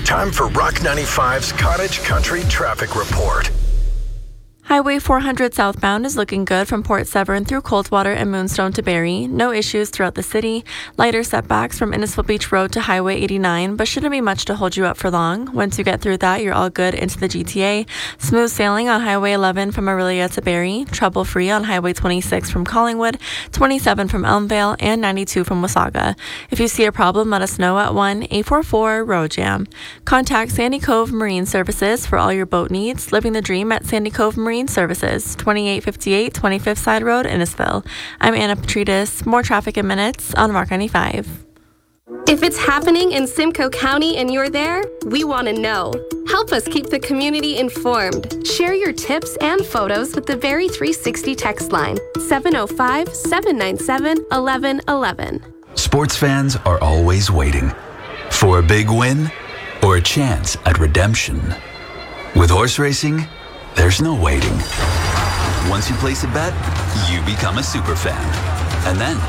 Time for Rock 95's Cottage Country Traffic Report. Highway 400 southbound is looking good from Port Severn through Coldwater and Moonstone to Barrie. No issues throughout the city. Lighter setbacks from Innisfil Beach Road to Highway 89, but shouldn't be much to hold you up for long. Once you get through that, you're all good into the GTA. Smooth sailing on Highway 11 from Orillia to Barrie. Trouble-free on Highway 26 from Collingwood, 27 from Elmvale, and 92 from Wasaga. If you see a problem, let us know at 1-844-ROAD-JAM. Contact Sandy Cove Marine Services for all your boat needs. Living the dream at Sandy Cove Marine Services, 2858 25th Side Road, Innisfil. I'm Anna Petrides. More traffic in minutes on Rock 95. If it's happening in Simcoe County and you're there, we want to know. Help us keep the community informed. Share your tips and photos with the Very 360 text line, 705-797-1111. Sports fans are always waiting for a big win or a chance at redemption. With horse racing, there's no waiting. Once you place a bet, you become a super fan. And then